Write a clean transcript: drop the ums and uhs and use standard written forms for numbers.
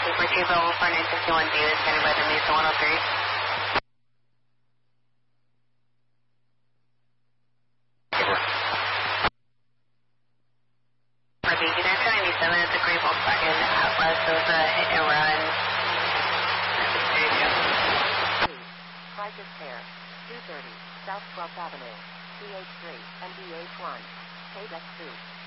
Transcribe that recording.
retrieve level for 951 data standing by the Mesa 103. For the Unit 97 at the Gray Volkswagen Atlas, there was a hit and run. Crisis Pair, 230, South 12th Avenue, BH3 and BH1, KDEX 2.